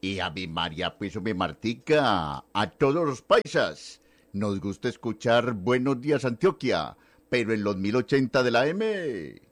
Y a mi María, pues me Martica, a todos los paisas. Nos gusta escuchar Buenos Días Antioquia, pero en los 1080 de la M.